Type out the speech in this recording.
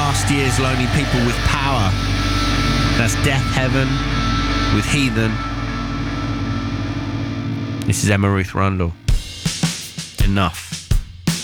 last year's Lonely People with Power. That's Death Heaven with Heathen. This is Emma Ruth Rundle. Enough.